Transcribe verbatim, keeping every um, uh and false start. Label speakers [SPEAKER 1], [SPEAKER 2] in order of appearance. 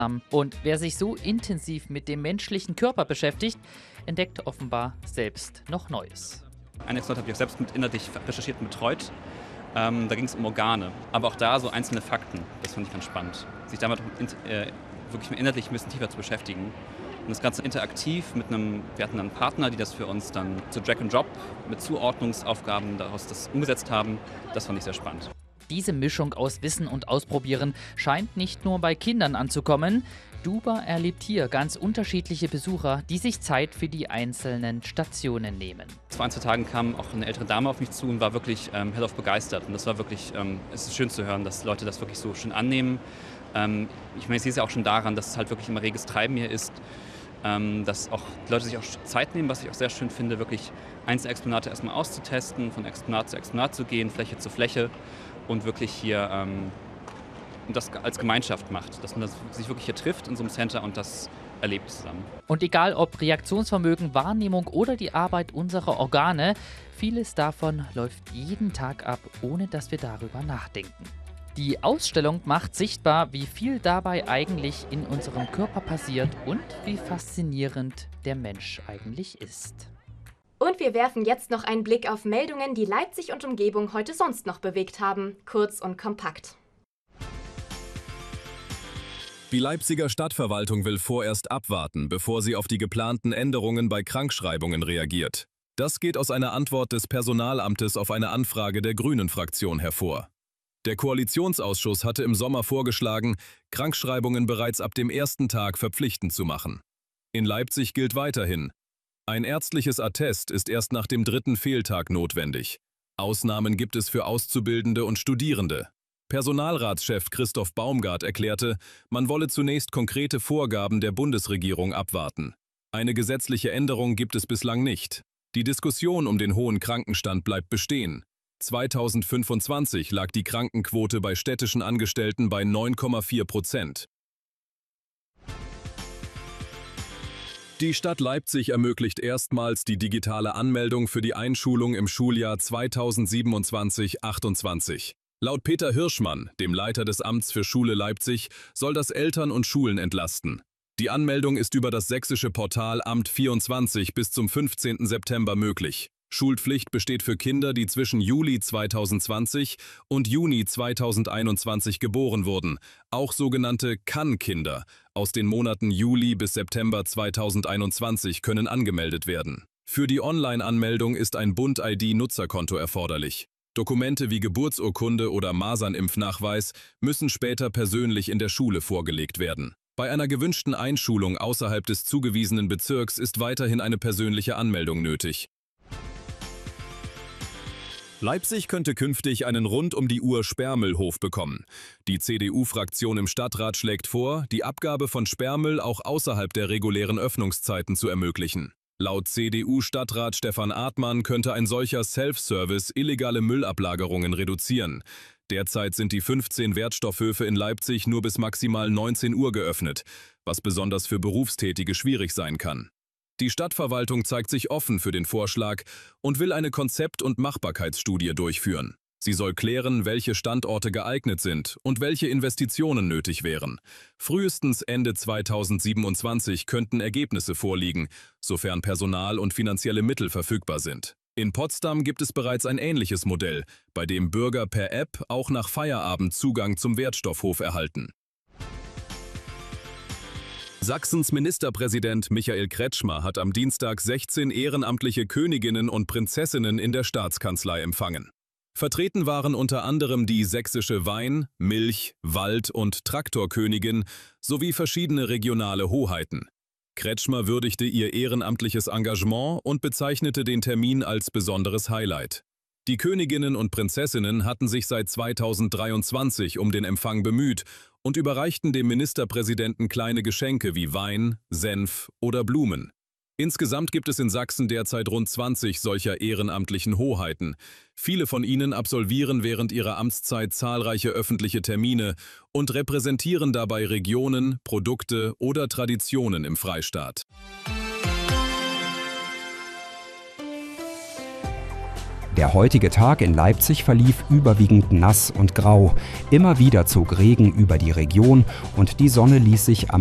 [SPEAKER 1] Und wer sich so intensiv mit dem menschlichen Körper beschäftigt, entdeckt offenbar selbst noch Neues.
[SPEAKER 2] Eine Experte habe ich auch selbst mit inhaltlich recherchiert und betreut. Ähm, da ging es um Organe, aber auch da so einzelne Fakten. Das fand ich ganz spannend, sich damit äh, wirklich inhaltlich ein bisschen tiefer zu beschäftigen. Und das Ganze interaktiv mit einem, wir hatten einen Partner, die das für uns dann zu Drag and Drop mit Zuordnungsaufgaben daraus das umgesetzt haben. Das fand ich sehr spannend.
[SPEAKER 1] Diese Mischung aus Wissen und Ausprobieren scheint nicht nur bei Kindern anzukommen. Duba erlebt hier ganz unterschiedliche Besucher, die sich Zeit für die einzelnen Stationen nehmen.
[SPEAKER 2] Vor ein, zwei Tagen kam auch eine ältere Dame auf mich zu und war wirklich ähm, hellauf begeistert. Und das war wirklich, ähm, es ist schön zu hören, dass Leute das wirklich so schön annehmen. Ähm, ich meine, ich sehe es ja auch schon daran, dass es halt wirklich immer reges Treiben hier ist. Ähm, dass auch die Leute sich auch Zeit nehmen, was ich auch sehr schön finde, wirklich einzelne Exponate erstmal auszutesten, von Exponat zu Exponat zu gehen, Fläche zu Fläche und wirklich hier ähm, das als Gemeinschaft macht, dass man das, sich wirklich hier trifft in so einem Center und das erlebt zusammen.
[SPEAKER 1] Und egal ob Reaktionsvermögen, Wahrnehmung oder die Arbeit unserer Organe, vieles davon läuft jeden Tag ab, ohne dass wir darüber nachdenken. Die Ausstellung macht sichtbar, wie viel dabei eigentlich in unserem Körper passiert und wie faszinierend der Mensch eigentlich ist.
[SPEAKER 3] Und wir werfen jetzt noch einen Blick auf Meldungen, die Leipzig und Umgebung heute sonst noch bewegt haben. Kurz und kompakt.
[SPEAKER 4] Die Leipziger Stadtverwaltung will vorerst abwarten, bevor sie auf die geplanten Änderungen bei Krankschreibungen reagiert. Das geht aus einer Antwort des Personalamtes auf eine Anfrage der Grünen-Fraktion hervor. Der Koalitionsausschuss hatte im Sommer vorgeschlagen, Krankschreibungen bereits ab dem ersten Tag verpflichtend zu machen. In Leipzig gilt weiterhin: Ein ärztliches Attest ist erst nach dem dritten Fehltag notwendig. Ausnahmen gibt es für Auszubildende und Studierende. Personalratschef Christoph Baumgart erklärte, man wolle zunächst konkrete Vorgaben der Bundesregierung abwarten. Eine gesetzliche Änderung gibt es bislang nicht. Die Diskussion um den hohen Krankenstand bleibt bestehen. zweitausendfünfundzwanzig lag die Krankenquote bei städtischen Angestellten bei neun Komma vier Prozent. Die Stadt Leipzig ermöglicht erstmals die digitale Anmeldung für die Einschulung im Schuljahr zweitausendsiebenundzwanzig achtundzwanzig. Laut Peter Hirschmann, dem Leiter des Amts für Schule Leipzig, soll das Eltern und Schulen entlasten. Die Anmeldung ist über das sächsische Portal Amt vierundzwanzig bis zum fünfzehnten September möglich. Schulpflicht besteht für Kinder, die zwischen Juli zweitausendzwanzig und Juni zweitausendeinundzwanzig geboren wurden, auch sogenannte Kann-Kinder aus den Monaten Juli bis September zweitausendeinundzwanzig können angemeldet werden. Für die Online-Anmeldung ist ein Bund-I D-Nutzerkonto erforderlich. Dokumente wie Geburtsurkunde oder Masernimpfnachweis müssen später persönlich in der Schule vorgelegt werden. Bei einer gewünschten Einschulung außerhalb des zugewiesenen Bezirks ist weiterhin eine persönliche Anmeldung nötig. Leipzig könnte künftig einen rund-um-die-Uhr-Sperrmüllhof bekommen. Die C D U-Fraktion im Stadtrat schlägt vor, die Abgabe von Sperrmüll auch außerhalb der regulären Öffnungszeiten zu ermöglichen. Laut C D U-Stadtrat Stefan Artmann könnte ein solcher Self-Service illegale Müllablagerungen reduzieren. Derzeit sind die fünfzehn Wertstoffhöfe in Leipzig nur bis maximal neunzehn Uhr geöffnet, was besonders für Berufstätige schwierig sein kann. Die Stadtverwaltung zeigt sich offen für den Vorschlag und will eine Konzept- und Machbarkeitsstudie durchführen. Sie soll klären, welche Standorte geeignet sind und welche Investitionen nötig wären. Frühestens Ende zweitausendsiebenundzwanzig könnten Ergebnisse vorliegen, sofern Personal und finanzielle Mittel verfügbar sind. In Potsdam gibt es bereits ein ähnliches Modell, bei dem Bürger per App auch nach Feierabend Zugang zum Wertstoffhof erhalten. Sachsens Ministerpräsident Michael Kretschmer hat am Dienstag sechzehn ehrenamtliche Königinnen und Prinzessinnen in der Staatskanzlei empfangen. Vertreten waren unter anderem die sächsische Wein-, Milch-, Wald- und Traktorkönigin sowie verschiedene regionale Hoheiten. Kretschmer würdigte ihr ehrenamtliches Engagement und bezeichnete den Termin als besonderes Highlight. Die Königinnen und Prinzessinnen hatten sich seit zweitausenddreiundzwanzig um den Empfang bemüht und überreichten dem Ministerpräsidenten kleine Geschenke wie Wein, Senf oder Blumen. Insgesamt gibt es in Sachsen derzeit rund zwanzig solcher ehrenamtlichen Hoheiten. Viele von ihnen absolvieren während ihrer Amtszeit zahlreiche öffentliche Termine und repräsentieren dabei Regionen, Produkte oder Traditionen im Freistaat.
[SPEAKER 5] Der heutige Tag in Leipzig verlief überwiegend nass und grau. Immer wieder zog Regen über die Region und die Sonne ließ sich am